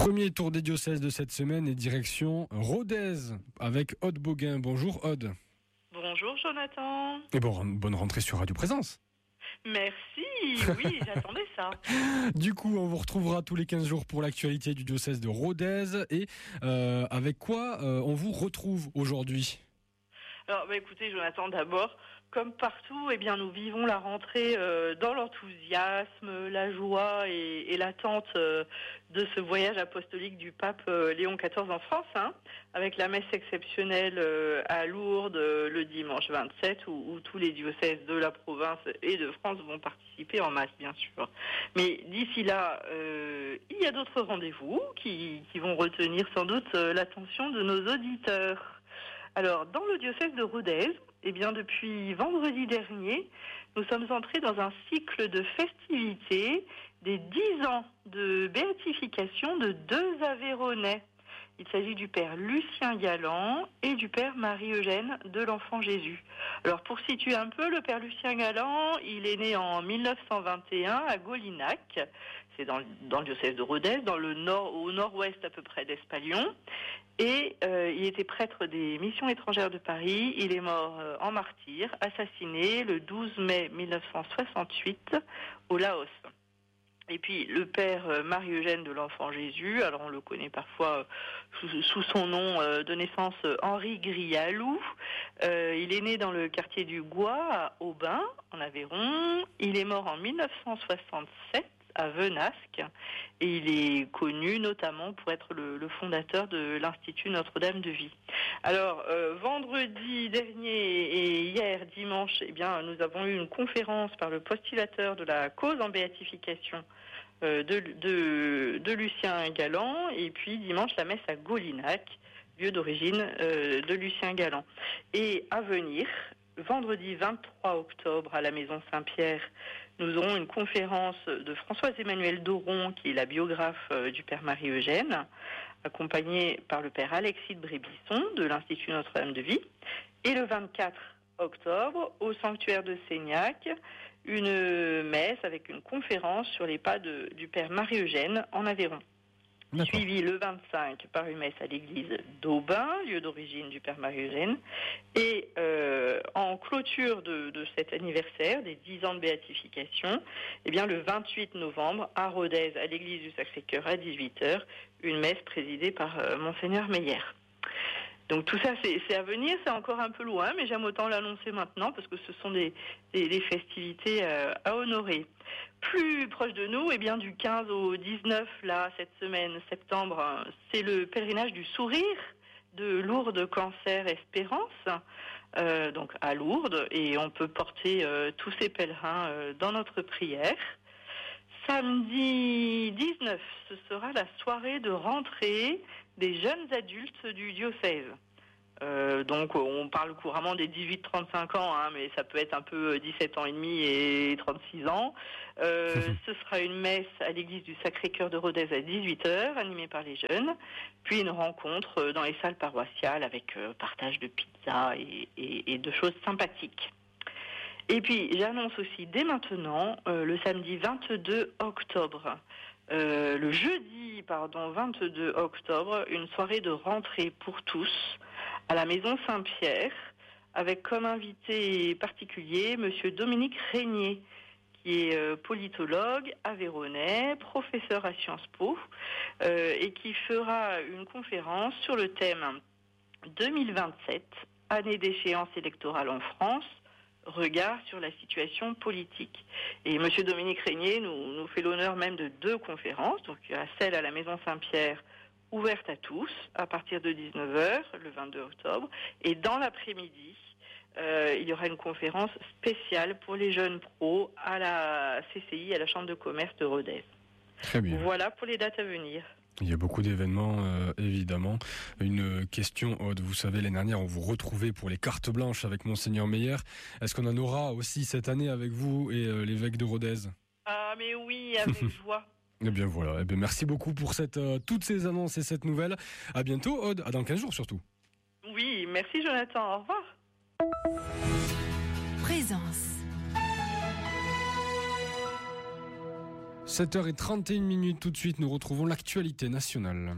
Premier tour des diocèses de cette semaine et direction Rodez avec Aude Boguin. Bonjour Aude. Bonjour Jonathan. Et bonne rentrée sur Radio Présence. Merci, oui, j'attendais ça. Du coup, on vous retrouvera tous les 15 jours pour l'actualité du diocèse de Rodez. Et avec quoi on vous retrouve aujourd'hui ? Alors, écoutez Jonathan, d'abord, comme partout, nous vivons la rentrée dans l'enthousiasme, la joie et l'attente de ce voyage apostolique du pape Léon XIV en France, avec la messe exceptionnelle à Lourdes le dimanche 27, où tous les diocèses de la province et de France vont participer en masse, bien sûr. Mais d'ici là, il y a d'autres rendez-vous qui vont retenir sans doute l'attention de nos auditeurs. Alors, dans le diocèse de Rodez, depuis vendredi dernier, nous sommes entrés dans un cycle de festivités des 10 ans de béatification de 2 Aveyronais. Il s'agit du père Lucien Galland et du père Marie-Eugène de l'Enfant Jésus. Alors, pour situer un peu, le père Lucien Galland, il est né en 1921 à Golinac. C'est dans le diocèse de Rodez, au nord-ouest à peu près d'Espalion. Et il était prêtre des missions étrangères de Paris. Il est mort en martyr, assassiné le 12 mai 1968 au Laos. Et puis le père Marie-Eugène de l'Enfant Jésus, alors on le connaît parfois sous son nom de naissance Henri Grialou. Il est né dans le quartier du Gois à Aubin, en Aveyron. Il est mort en 1967 à Venasque et il est connu notamment pour être le fondateur de l'Institut Notre-Dame de Vie. Alors vendredi dernier et hier dimanche, nous avons eu une conférence par le postulateur de la cause en béatification de Lucien Galland, et puis dimanche la messe à Golinac, lieu d'origine de Lucien Galland. Et à venir, vendredi 23 octobre à la Maison Saint-Pierre, nous aurons une conférence de Françoise-Emmanuelle Doron, qui est la biographe du père Marie-Eugène, accompagnée par le père Alexis de Brébisson de l'Institut Notre-Dame de Vie. Et le 24 octobre, au sanctuaire de Seignac, une messe avec une conférence sur les pas du père Marie-Eugène en Aveyron. D'accord. Suivi le 25 par une messe à l'église d'Aubin, lieu d'origine du père Marie-Eugène. Et en clôture de cet anniversaire des 10 ans de béatification, le 28 novembre, à Rodez, à l'église du Sacré-Cœur à 18h, une messe présidée par Monseigneur Meyer. Donc tout ça, c'est à venir, c'est encore un peu loin, mais j'aime autant l'annoncer maintenant parce que ce sont des festivités à honorer. Plus proche de nous, du 15 au 19, là, cette semaine, septembre, c'est le pèlerinage du sourire de Lourdes Cancer Espérance, donc à Lourdes, et on peut porter tous ces pèlerins dans notre prière. Samedi 19, ce sera la soirée de rentrée des jeunes adultes du diocèse. Donc on parle couramment des 18-35 ans, mais ça peut être un peu 17 ans et demi et 36 ans. Ce sera une messe à l'église du Sacré-Cœur de Rodez à 18h, animée par les jeunes, puis une rencontre dans les salles paroissiales avec partage de pizza et de choses sympathiques. Et puis j'annonce aussi dès maintenant, le samedi 22 octobre, le jeudi 22 octobre, une soirée de rentrée pour tous à la Maison Saint-Pierre, avec comme invité particulier Monsieur Dominique Régnier, qui est politologue aveyronnais, professeur à Sciences Po, et qui fera une conférence sur le thème 2027, année d'échéance électorale en France, regard sur la situation politique. Et Monsieur Dominique Régnier nous fait l'honneur même de 2 conférences, donc il y a celle à la Maison Saint-Pierre, ouverte à tous, à partir de 19h, le 22 octobre, et dans l'après-midi, il y aura une conférence spéciale pour les jeunes pros à la CCI, à la Chambre de commerce de Rodez. Très bien. Voilà pour les dates à venir. Il y a beaucoup d'événements, évidemment. Une question, Aude, vous savez, l'année dernière, on vous retrouvait pour les cartes blanches avec Monseigneur Meyer. Est-ce qu'on en aura aussi cette année avec vous et l'évêque de Rodez ? Ah, mais oui, avec joie. Eh bien voilà, merci beaucoup pour toutes ces annonces et cette nouvelle. À bientôt, Aude, dans 15 jours surtout. Oui, merci Jonathan, au revoir. Présence. 7h31, tout de suite nous retrouvons l'actualité nationale.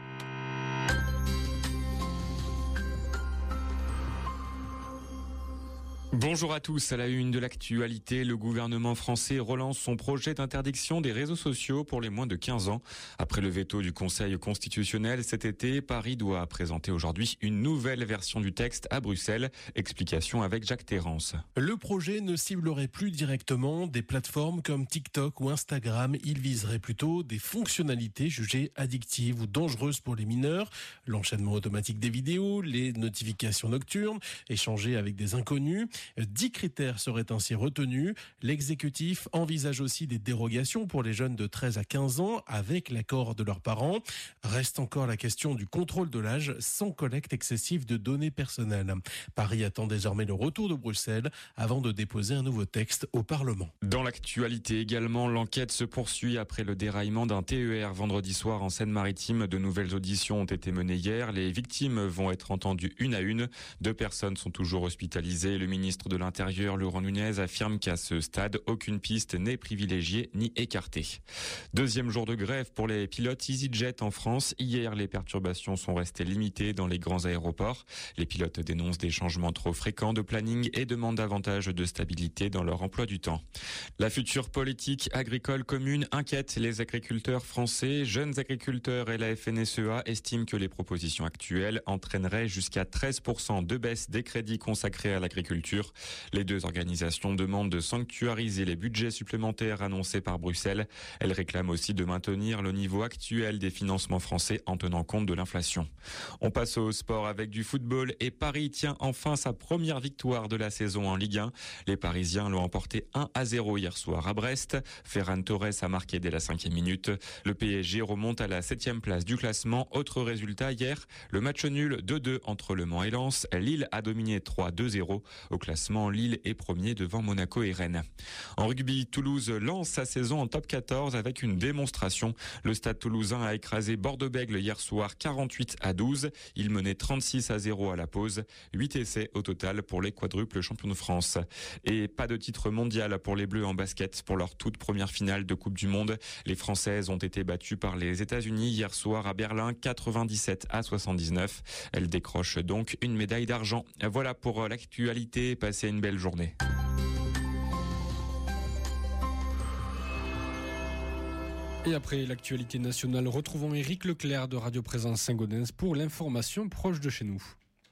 Bonjour à tous, à la une de l'actualité, le gouvernement français relance son projet d'interdiction des réseaux sociaux pour les moins de 15 ans. Après le veto du Conseil constitutionnel cet été, Paris doit présenter aujourd'hui une nouvelle version du texte à Bruxelles. Explication avec Jacques Terrance. Le projet ne ciblerait plus directement des plateformes comme TikTok ou Instagram. Il viserait plutôt des fonctionnalités jugées addictives ou dangereuses pour les mineurs. L'enchaînement automatique des vidéos, les notifications nocturnes, échangées avec des inconnus. 10 critères seraient ainsi retenus. L'exécutif envisage aussi des dérogations pour les jeunes de 13 à 15 ans avec l'accord de leurs parents. Reste encore la question du contrôle de l'âge sans collecte excessive de données personnelles. Paris attend désormais le retour de Bruxelles avant de déposer un nouveau texte au Parlement. Dans l'actualité également, l'enquête se poursuit après le déraillement d'un TER vendredi soir en Seine-Maritime. De nouvelles auditions ont été menées hier. Les victimes vont être entendues une à une. 2 personnes sont toujours hospitalisées. Le ministre de l'Intérieur, Laurent Nunez, affirme qu'à ce stade, aucune piste n'est privilégiée ni écartée. Deuxième jour de grève pour les pilotes EasyJet en France. Hier, les perturbations sont restées limitées dans les grands aéroports. Les pilotes dénoncent des changements trop fréquents de planning et demandent davantage de stabilité dans leur emploi du temps. La future politique agricole commune inquiète les agriculteurs français. Jeunes agriculteurs et la FNSEA estiment que les propositions actuelles entraîneraient jusqu'à 13% de baisse des crédits consacrés à l'agriculture. Les 2 organisations demandent de sanctuariser les budgets supplémentaires annoncés par Bruxelles. Elles réclament aussi de maintenir le niveau actuel des financements français en tenant compte de l'inflation. On passe au sport avec du football et Paris tient enfin sa première victoire de la saison en Ligue 1. Les Parisiens l'ont emporté 1-0 hier soir à Brest. Ferran Torres a marqué dès la 5e minute. Le PSG remonte à la 7e place du classement. Autre résultat hier, le match nul 2-2 entre Le Mans et Lens. Lille a dominé 3-2-0. Au classement, Lille est premier devant Monaco et Rennes. En rugby, Toulouse lance sa saison en top 14 avec une démonstration. Le Stade toulousain a écrasé Bordeaux-Bègles hier soir 48-12. Il menait 36-0 à la pause. 8 essais au total pour les quadruples champions de France. Et pas de titre mondial pour les Bleus en basket pour leur toute première finale de Coupe du Monde. Les Françaises ont été battues par les États-Unis hier soir à Berlin 97-79. Elles décrochent donc une médaille d'argent. Voilà pour l'actualité. Passez une belle journée. Et après l'actualité nationale, retrouvons Éric Leclerc de Radio Présence Saint-Gaudens pour l'information proche de chez nous.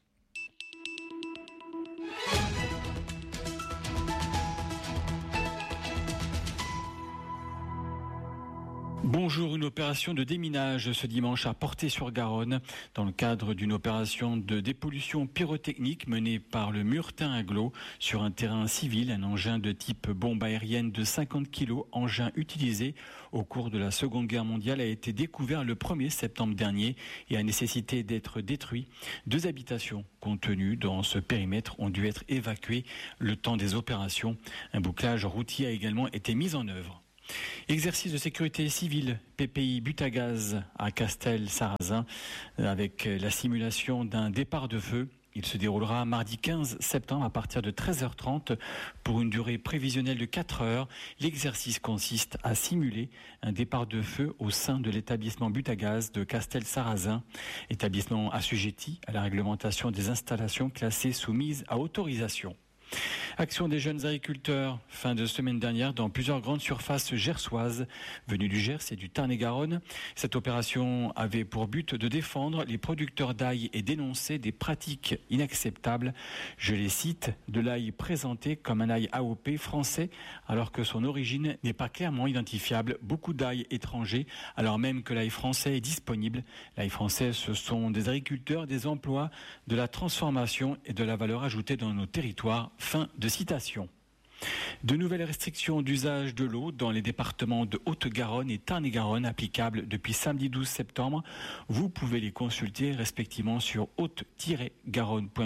Bonjour, une opération de déminage ce dimanche à Portet-sur-Garonne dans le cadre d'une opération de dépollution pyrotechnique menée par le Murtin-Aglo sur un terrain civil. Un engin de type bombe aérienne de 50 kg, engin utilisé au cours de la Seconde Guerre mondiale, a été découvert le 1er septembre dernier et a nécessité d'être détruit. 2 habitations contenues dans ce périmètre ont dû être évacuées le temps des opérations. Un bouclage routier a également été mis en œuvre. Exercice de sécurité civile, PPI Butagaz à Castel-Sarrazin, avec la simulation d'un départ de feu. Il se déroulera mardi 15 septembre à partir de 13h30 pour une durée prévisionnelle de 4 heures. L'exercice consiste à simuler un départ de feu au sein de l'établissement Butagaz de Castel-Sarrazin, établissement assujetti à la réglementation des installations classées soumises à autorisation. Action des jeunes agriculteurs, fin de semaine dernière, dans plusieurs grandes surfaces gersoises venues du Gers et du Tarn-et-Garonne. Cette opération avait pour but de défendre les producteurs d'ail et dénoncer des pratiques inacceptables. Je les cite, de l'ail présenté comme un ail AOP français, alors que son origine n'est pas clairement identifiable. Beaucoup d'ail étrangers, alors même que l'ail français est disponible. L'ail français, ce sont des agriculteurs, des emplois, de la transformation et de la valeur ajoutée dans nos territoires. Fin de citation. De nouvelles restrictions d'usage de l'eau dans les départements de Haute-Garonne et Tarn-et-Garonne applicables depuis samedi 12 septembre. Vous pouvez les consulter respectivement sur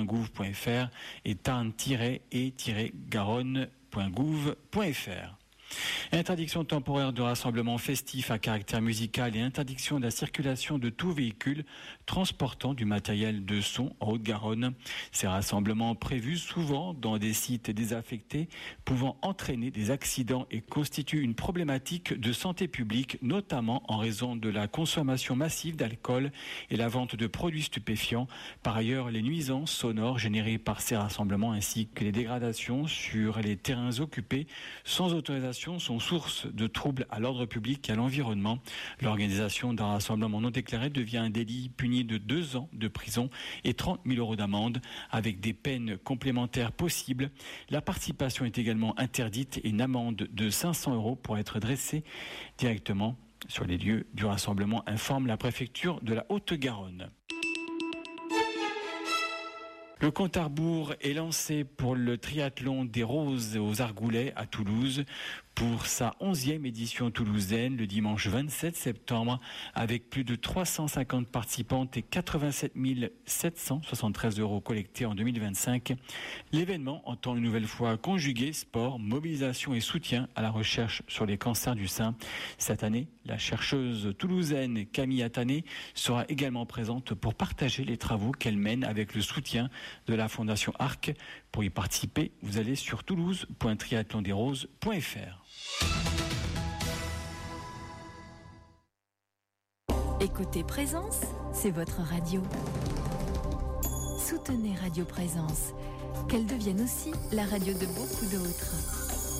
haute-garonne.gouv.fr et tarn-et-garonne.gouv.fr. Interdiction temporaire de rassemblement festif à caractère musical et interdiction de la circulation de tout véhicule transportant du matériel de son en Haute-Garonne. Ces rassemblements prévus souvent dans des sites désaffectés pouvant entraîner des accidents et constituent une problématique de santé publique, notamment en raison de la consommation massive d'alcool et la vente de produits stupéfiants. Par ailleurs, les nuisances sonores générées par ces rassemblements ainsi que les dégradations sur les terrains occupés sans autorisation sont source de troubles à l'ordre public et à l'environnement. L'organisation d'un rassemblement non déclaré devient un délit puni de 2 ans de prison et 30 000 € d'amende avec des peines complémentaires possibles. La participation est également interdite et une amende de 500 € pourra être dressée directement sur les lieux du rassemblement, informe la préfecture de la Haute-Garonne. Le compte à rebours est lancé pour le triathlon des Roses aux Argoulets à Toulouse pour sa 11e édition toulousaine le dimanche 27 septembre avec plus de 350 participantes et 87 773 € collectés en 2025. L'événement entend une nouvelle fois conjuguer sport, mobilisation et soutien à la recherche sur les cancers du sein. Cette année, la chercheuse toulousaine Camille Attané sera également présente pour partager les travaux qu'elle mène avec le soutien de la Fondation ARC. Pour y participer, vous allez sur toulouse.triathlondesroses.fr. Écoutez Présence, c'est votre radio. Soutenez Radio Présence, qu'elle devienne aussi la radio de beaucoup d'autres.